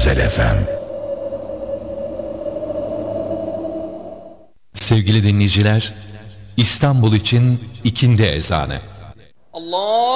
Güzel FM. Sevgili dinleyiciler, İstanbul için ikindi ezanı. Allah